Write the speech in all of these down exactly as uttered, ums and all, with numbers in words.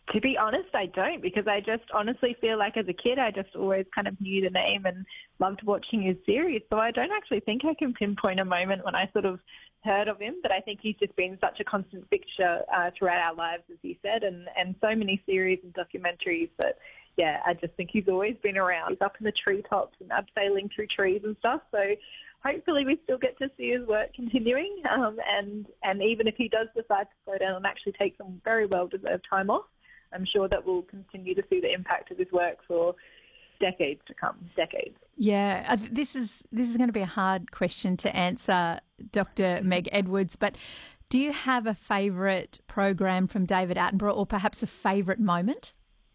To be honest, I don't, because I just honestly feel like as a kid I just always kind of knew the name and loved watching his series. So I don't actually think I can pinpoint a moment when I sort of heard of him, but I think he's just been such a constant fixture uh, throughout our lives, as you said, and, and so many series and documentaries that, yeah, I just think he's always been around. He's up in the treetops and abseiling through trees and stuff. So hopefully we still get to see his work continuing. Um, and, and even if he does decide to slow down and actually take some very well-deserved time off, I'm sure that we'll continue to see the impact of his work for decades to come, decades. Yeah, uh, this is this is going to be a hard question to answer, Doctor Meg Edwards, but do you have a favourite program from David Attenborough or perhaps a favourite moment?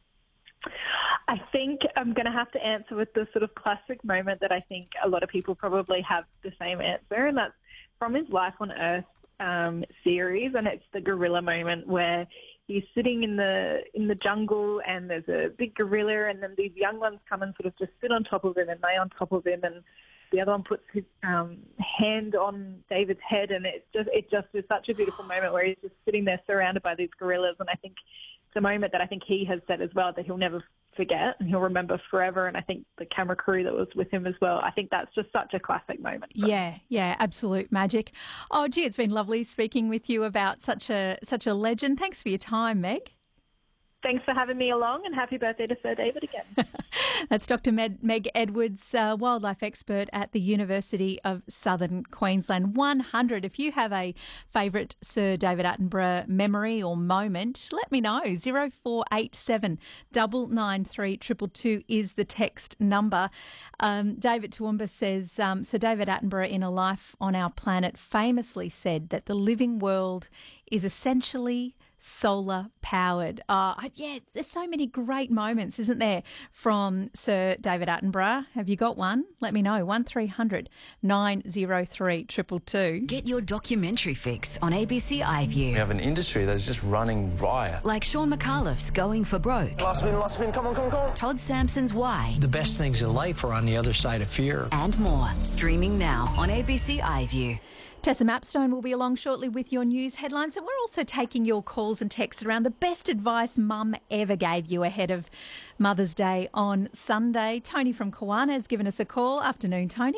I think I'm going to have to answer with the sort of classic moment that I think a lot of people probably have the same answer, and that's from his Life on Earth um, series, and it's the gorilla moment where he's sitting in the in the jungle and there's a big gorilla, and then these young ones come and sort of just sit on top of him and lay on top of him, and the other one puts his um, hand on David's head, and it's just it just is such a beautiful moment where he's just sitting there surrounded by these gorillas. And I think it's a moment that I think he has said as well that he'll never forget and he'll remember forever. And I think the camera crew that was with him as well, I think that's just such a classic moment. Yeah, yeah, absolute magic. Oh, gee, it's been lovely speaking with you about such a such a legend. Thanks for your time, Meg. Thanks for having me along, and happy birthday to Sir David again. That's Doctor Meg, Meg Edwards, uh, wildlife expert at the University of Southern Queensland. one hundred. If you have a favourite Sir David Attenborough memory or moment, let me know. zero four eight seven nine nine three two two two is the text number. Um, David Toowoomba says, um, Sir David Attenborough in A Life on Our Planet famously said that the living world is essentially solar powered. Uh, yeah, there's so many great moments, isn't there, from Sir David Attenborough? Have you got one? Let me know. one three hundred nine oh three two two two. Get your documentary fix on A B C iView. We have an industry that's just running riot. Like Sean McAuliffe's Going for Broke. Last spin, last spin, come on, come on, come on. Todd Sampson's Why. The best things in life are on the other side of fear. And more. Streaming now on A B C iView. Tessa Mapstone will be along shortly with your news headlines, and we're also taking your calls and texts around the best advice Mum ever gave you ahead of Mother's Day on Sunday. Tony from Kawana has given us a call. Afternoon, Tony.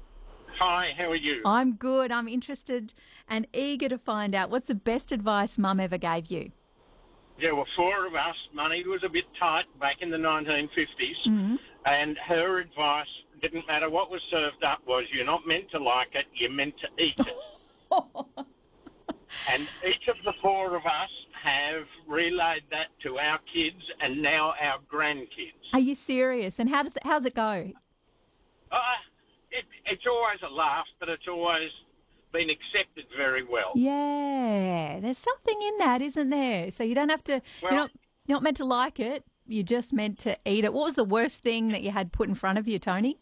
Hi, how are you? I'm good. I'm interested and eager to find out what's the best advice Mum ever gave you. There were four of us. Money was a bit tight back in the nineteen fifties, mm-hmm. and her advice, didn't matter what was served up, was you're not meant to like it, you're meant to eat it. And each of the four of us have relayed that to our kids and now our grandkids. Are you serious? And how does it, how's it go? Uh, it, it's always a laugh, but it's always been accepted very well. Yeah, there's something in that, isn't there? So you don't have to, well, you're, not, you're not meant to like it, you're just meant to eat it. What was the worst thing that you had put in front of you, Tony?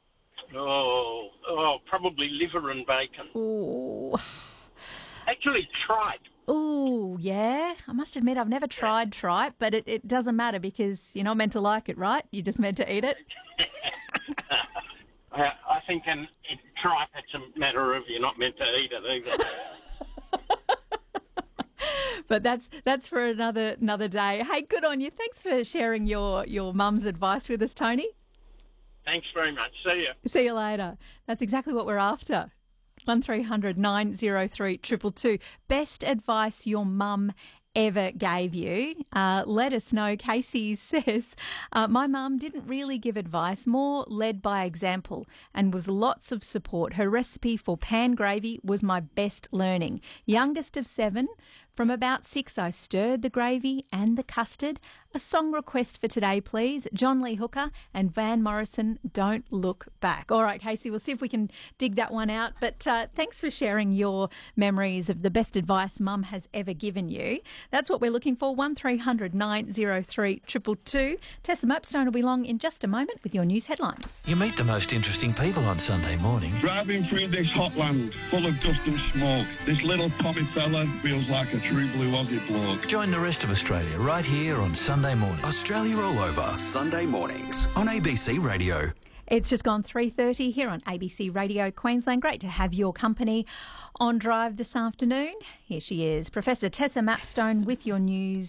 Oh, oh, probably liver and bacon. Ooh. Actually, tripe. Ooh, yeah. I must admit I've never tried yeah. tripe, but it, it doesn't matter because you're not meant to like it, right? You're just meant to eat it. uh, I think in, in tripe it's a matter of you're not meant to eat it either. But that's that's for another another day. Hey, good on you. Thanks for sharing your, your mum's advice with us, Tony. Thanks very much. See you. See you later. That's exactly what we're after. one three hundred nine oh three two two two. Best advice your mum ever gave you. Uh, let us know. Casey says, uh, my mum didn't really give advice, more led by example and was lots of support. Her recipe for pan gravy was my best learning. Youngest of seven, from about six I stirred the gravy and the custard. A song request for today, please. John Lee Hooker and Van Morrison, Don't Look Back. All right, Casey, we'll see if we can dig that one out. But uh, thanks for sharing your memories of the best advice Mum has ever given you. That's what we're looking for. one three hundred nine oh three two two two. Tessa Mapstone will be along in just a moment with your news headlines. You meet the most interesting people on Sunday morning. Driving through this hot land full of dust and smoke, this little Tommy fella feels like a true blue Aussie bloke. Join the rest of Australia right here on Sunday morning. Australia All Over, Sunday mornings on A B C Radio. It's just gone three thirty here on A B C Radio Queensland. Great to have your company on Drive this afternoon. Here she is, Professor Tessa Mapstone with your news